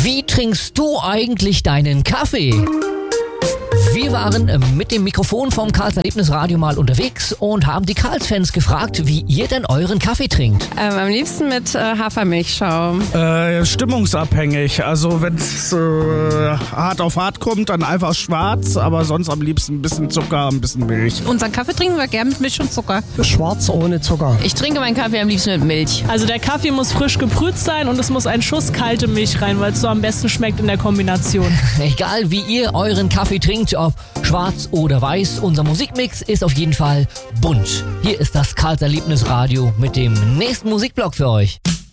Wie trinkst du eigentlich deinen Kaffee? Wir waren mit dem Mikrofon vom Karls Erlebnisradio mal unterwegs und haben die Karls-Fans gefragt, wie ihr denn euren Kaffee trinkt. Am liebsten mit Hafermilchschaum. Stimmungsabhängig. Also wenn es hart auf hart kommt, dann einfach schwarz, aber sonst am liebsten ein bisschen Zucker, ein bisschen Milch. Unseren Kaffee trinken wir gern mit Milch und Zucker. Schwarz ohne Zucker. Ich trinke meinen Kaffee am liebsten mit Milch. Also der Kaffee muss frisch gebrüht sein und es muss ein Schuss kalte Milch rein, weil es so am besten schmeckt in der Kombination. Egal wie ihr euren Kaffee trinkt, ob schwarz oder weiß, unser Musikmix ist auf jeden Fall bunt. Hier ist das Karls Erlebnisradio mit dem nächsten Musikblock für euch.